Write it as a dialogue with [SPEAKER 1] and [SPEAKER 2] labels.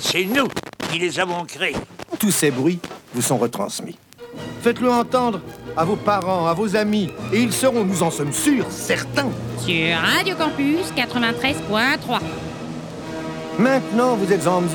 [SPEAKER 1] C'est nous qui les avons créés.
[SPEAKER 2] Tous ces bruits vous sont retransmis. Faites-le entendre à vos parents, à vos amis, et ils seront, nous en sommes sûrs, certains.
[SPEAKER 3] Sur Radio Campus 93.3.
[SPEAKER 2] Maintenant, vous êtes en mesure